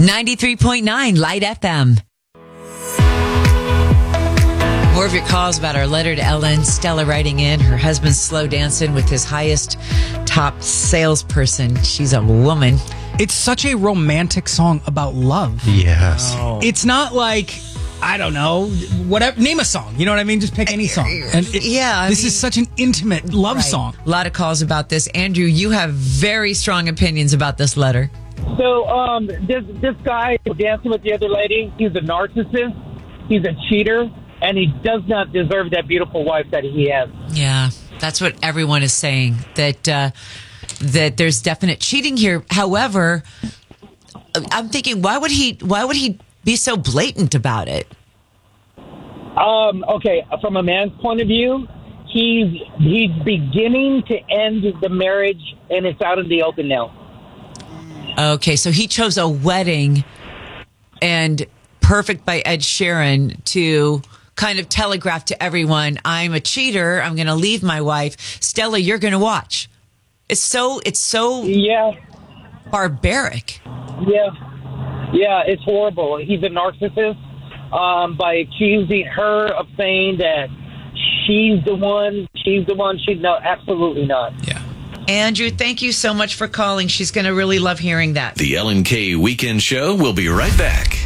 93.9 Light FM. More of your calls about our letter to Ellen. Stella writing in. Her husband's slow dancing with his highest top salesperson. She's a woman. It's such a romantic song about love. Yes. Oh. It's not like, I don't know, whatever. Name a song. You know what I mean? Just pick any song. And this is such an intimate love song. A lot of calls about this. Andrew, you have very strong opinions about this letter. So this guy dancing with the other lady, he's a narcissist. He's a cheater. And he does not deserve that beautiful wife that he has. Yeah, that's what everyone is saying, that there's definite cheating here. However, I'm thinking, why would he be so blatant about it? Okay, from a man's point of view, he's beginning to end the marriage, and it's out in the open now. Okay, so he chose a wedding and Perfect by Ed Sheeran to kind of telegraph to everyone, I'm a cheater, I'm going to leave my wife. Stella, you're going to watch. It's so barbaric. Yeah, it's horrible. He's a narcissist by accusing her of saying that she's the one. No, absolutely not. Yeah. Andrew, thank you so much for calling. She's going to really love hearing that. The Ellen K Weekend Show will be right back.